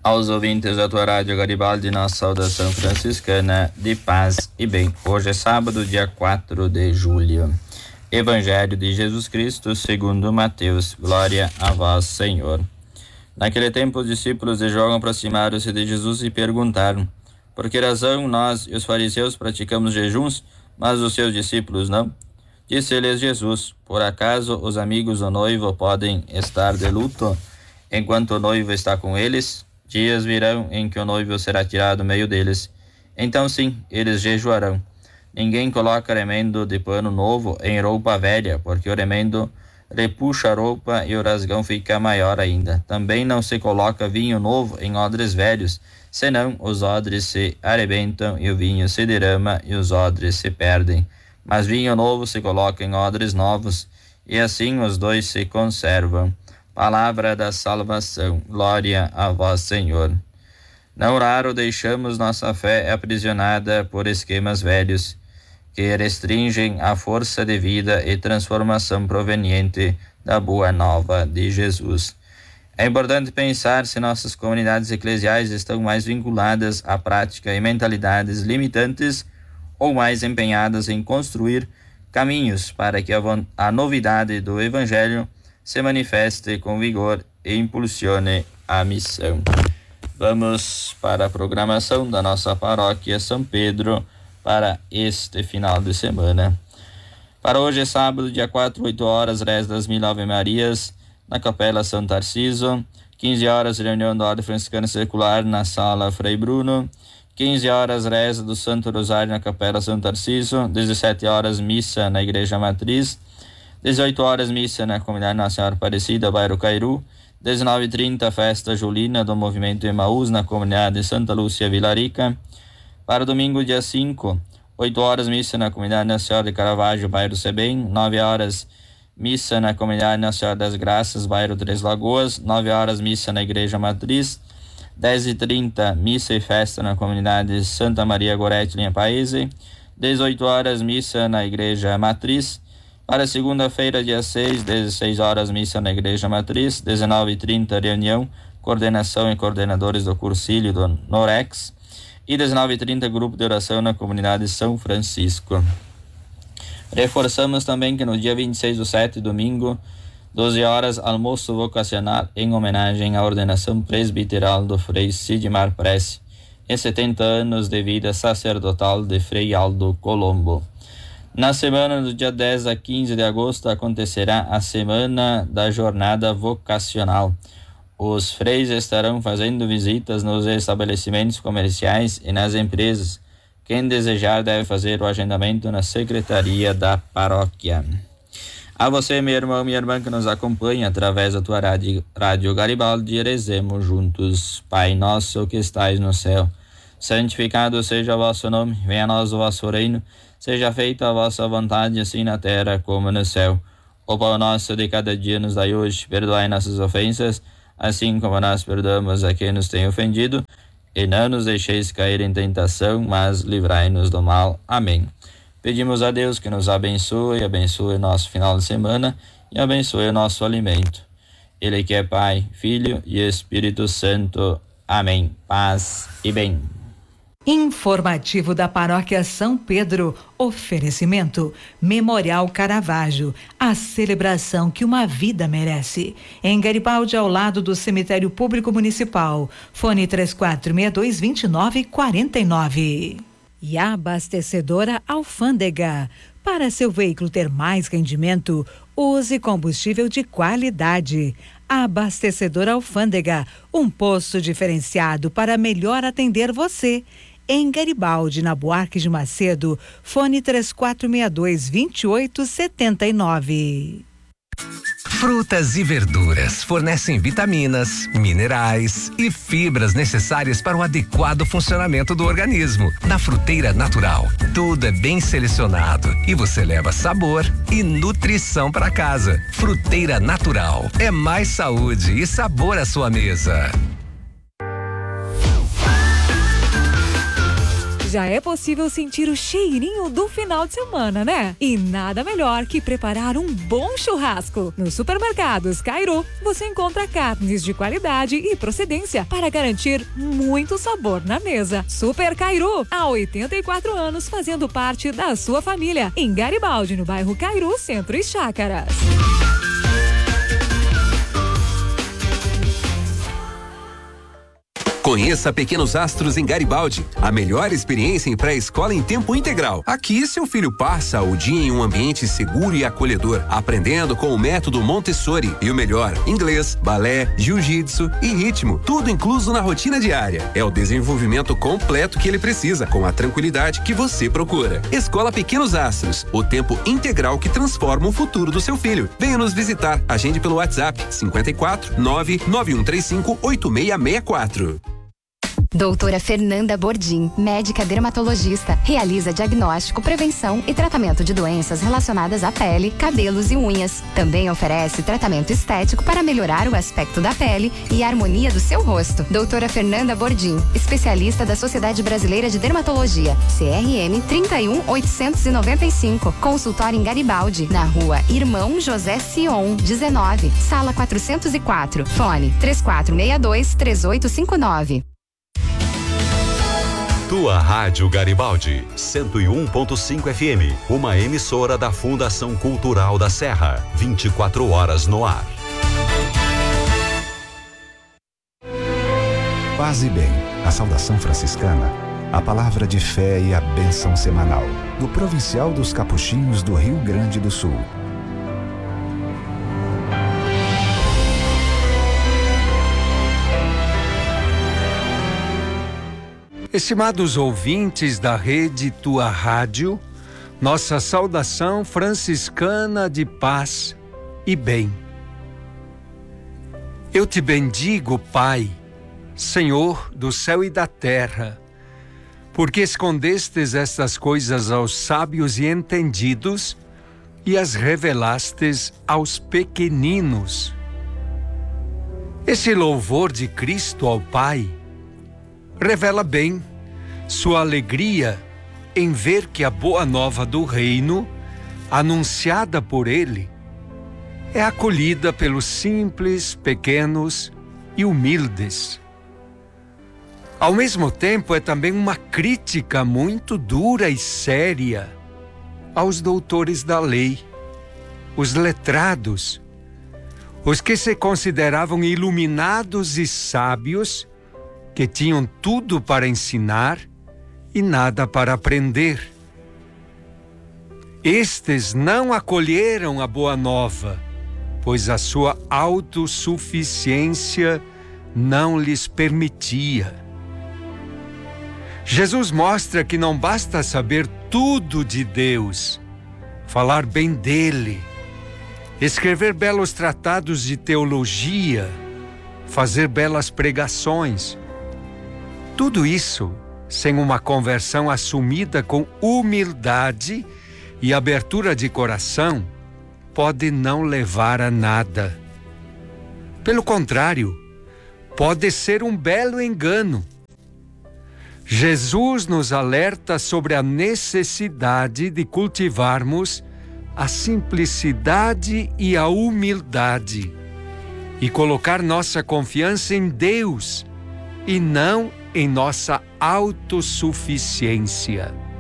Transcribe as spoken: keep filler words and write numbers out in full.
Aos ouvintes da tua Rádio Garibaldi, nossa saudação franciscana de paz e bem. Hoje é sábado, dia quatro de julho. Evangelho de Jesus Cristo segundo Mateus. Glória a vós, Senhor. Naquele tempo, os discípulos de João aproximaram-se de Jesus e perguntaram: por que razão nós e os fariseus praticamos jejuns, mas os seus discípulos não? Disse-lhes Jesus: por acaso os amigos do noivo podem estar de luto enquanto o noivo está com eles? Dias virão em que o noivo será tirado do meio deles. Então sim, eles jejuarão. Ninguém coloca remendo de pano novo em roupa velha, porque o remendo repuxa a roupa e o rasgão fica maior ainda. Também não se coloca vinho novo em odres velhos, senão os odres se arrebentam e o vinho se derrama e os odres se perdem. Mas vinho novo se coloca em odres novos, e assim os dois se conservam. Palavra da salvação. Glória a vós, Senhor. Não raro deixamos nossa fé aprisionada por esquemas velhos que restringem a força de vida e transformação proveniente da boa nova de Jesus. É importante pensar se nossas comunidades eclesiais estão mais vinculadas à prática e mentalidades limitantes ou mais empenhadas em construir caminhos para que a, a novidade do Evangelho se manifeste com vigor e impulsione a missão. Vamos para a programação da nossa paróquia São Pedro para este final de semana. Para hoje, sábado, dia quatro, oito horas, reza das Mil Ave Marias na Capela São Tarciso. quinze horas, reunião da Ordem Franciscana Secular na Sala Frei Bruno. quinze horas, reza do Santo Rosário na Capela São Tarciso. dezessete horas, missa na Igreja Matriz. dezoito horas, missa na Comunidade Nossa Senhora Aparecida, bairro Cairu. dezenove e trinta, festa julina do Movimento Emaús na Comunidade Santa Lúcia, Vila Rica. Para domingo, dia cinco, oito horas, missa na Comunidade Nossa Senhora de Caravaggio, bairro Sebem. nove horas, missa na Comunidade Nossa Senhora das Graças, bairro Três Lagoas. nove horas, missa na Igreja Matriz. dez e trinta, missa e festa na Comunidade Santa Maria Goretti, linha Paese. dezoito horas, missa na Igreja Matriz. Para segunda-feira, dia seis, dezesseis horas, missa na Igreja Matriz. dezenove e trinta, reunião, coordenação e coordenadores do Cursilho do Norex. E dezenove e trinta, grupo de oração na Comunidade São Francisco. Reforçamos também que no dia vinte e seis do sete, domingo, doze horas, almoço vocacional em homenagem à ordenação presbiteral do Frei Sidmar Prece e setenta anos de vida sacerdotal de Frei Aldo Colombo. Na semana do dia dez a quinze de agosto acontecerá a Semana da Jornada Vocacional. Os freis estarão fazendo visitas nos estabelecimentos comerciais e nas empresas. Quem desejar deve fazer o agendamento na Secretaria da Paróquia. A você, meu irmão, minha irmã, que nos acompanha através da tua rádio, rádio Garibaldi, rezemos juntos. Pai nosso que estais no céu, santificado seja o vosso nome, venha a nós o vosso reino. Seja feita a vossa vontade, assim na terra como no céu. O pão nosso de cada dia nos dai hoje. Perdoai nossas ofensas, assim como nós perdoamos a quem nos tem ofendido. E não nos deixeis cair em tentação, mas livrai-nos do mal. Amém. Pedimos a Deus que nos abençoe, abençoe o nosso final de semana e abençoe o nosso alimento. Ele que é Pai, Filho e Espírito Santo. Amém. Paz e bem. Informativo da Paróquia São Pedro. Oferecimento Memorial Caravaggio, a celebração que uma vida merece. Em Garibaldi, ao lado do Cemitério Público Municipal. Fone três quatro seis dois, dois nove quatro nove. E a abastecedora Alfândega. Para seu veículo ter mais rendimento, use combustível de qualidade. A abastecedora Alfândega, um posto diferenciado para melhor atender você. Em Garibaldi, na Buarque de Macedo, fone três quatro seis dois, dois oito sete nove. Frutas e verduras fornecem vitaminas, minerais e fibras necessárias para o adequado funcionamento do organismo. Na Fruteira Natural, tudo é bem selecionado e você leva sabor e nutrição para casa. Fruteira Natural, é mais saúde e sabor à sua mesa. Já é possível sentir o cheirinho do final de semana, né? E nada melhor que preparar um bom churrasco. Nos supermercados Cairu, você encontra carnes de qualidade e procedência para garantir muito sabor na mesa. Super Cairu, há oitenta e quatro anos fazendo parte da sua família. Em Garibaldi, no bairro Cairu, Centro e Chácaras. Conheça Pequenos Astros em Garibaldi, a melhor experiência em pré-escola em tempo integral. Aqui, seu filho passa o dia em um ambiente seguro e acolhedor, aprendendo com o método Montessori. E o melhor, inglês, balé, jiu-jitsu e ritmo, tudo incluso na rotina diária. É o desenvolvimento completo que ele precisa, com a tranquilidade que você procura. Escola Pequenos Astros, o tempo integral que transforma o futuro do seu filho. Venha nos visitar, agende pelo WhatsApp cinquenta e quatro, nove nove um três cinco, oito seis seis quatro. Doutora Fernanda Bordim, médica dermatologista, realiza diagnóstico, prevenção e tratamento de doenças relacionadas à pele, cabelos e unhas. Também oferece tratamento estético para melhorar o aspecto da pele e a harmonia do seu rosto. Doutora Fernanda Bordim, especialista da Sociedade Brasileira de Dermatologia, C R M trinta e um oitocentos e noventa e cinco, consultório em Garibaldi, na rua Irmão José Sion, dezenove, sala quatrocentos e quatro, fone três quatro seis dois, três oito cinco nove. Tua Rádio Garibaldi, cento e um ponto cinco F M, uma emissora da Fundação Cultural da Serra, vinte e quatro horas no ar. Paz e bem, a saudação franciscana, a palavra de fé e a bênção semanal, do Provincial dos Capuchinhos do Rio Grande do Sul. Estimados ouvintes da rede Tua Rádio, nossa saudação franciscana de paz e bem. Eu te bendigo, Pai, Senhor do céu e da terra, porque escondestes estas coisas aos sábios e entendidos e as revelastes aos pequeninos. Esse louvor de Cristo ao Pai revela bem sua alegria em ver que a boa nova do reino, anunciada por ele, é acolhida pelos simples, pequenos e humildes. Ao mesmo tempo, é também uma crítica muito dura e séria aos doutores da lei, os letrados, os que se consideravam iluminados e sábios, que tinham tudo para ensinar e nada para aprender. Estes não acolheram a boa nova, pois a sua autossuficiência não lhes permitia. Jesus mostra que não basta saber tudo de Deus, falar bem dele, escrever belos tratados de teologia, fazer belas pregações. Tudo isso, sem uma conversão assumida com humildade e abertura de coração, pode não levar a nada. Pelo contrário, pode ser um belo engano. Jesus nos alerta sobre a necessidade de cultivarmos a simplicidade e a humildade e colocar nossa confiança em Deus e não em nossa autossuficiência.